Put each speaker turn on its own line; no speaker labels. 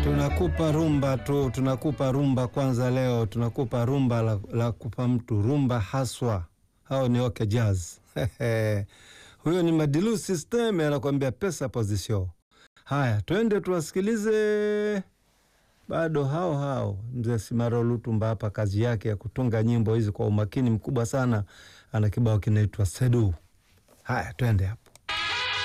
Tunakupa rumba tu, tunakupa rumba kwanza leo, tunakupa rumba la kupa mtu, rumba haswa. Hao ni OK Jazz. Huyo ni Madilu System anakuambia pesa position. Haya, twende tuwasikilize bado hao. Mzee Simaro Lutumba hapa, kazi yake ya kutunga nyimbo hizi kwa umakini mkubwa sana, ana kibao kinaitwa Sedu. Haya, twende hapo.